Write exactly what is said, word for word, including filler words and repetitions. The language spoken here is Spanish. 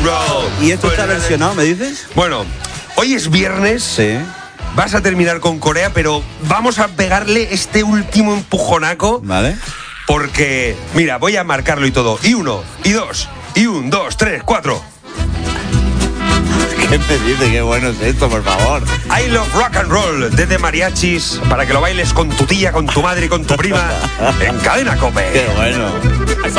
roll. ¿Y esto está versionado, me dices? Bueno, hoy es viernes. Sí. Vas a terminar con Corea, pero vamos a pegarle este último empujonaco. Vale. Porque, mira, voy a marcarlo y todo. Y uno, y dos, y un, dos, tres, cuatro. ¿Qué me dice? Qué bueno es esto, por favor. I Love Rock and Roll, desde Mariachis, para que lo bailes con tu tía, con tu madre y con tu prima, en Cadena COPE. Qué bueno.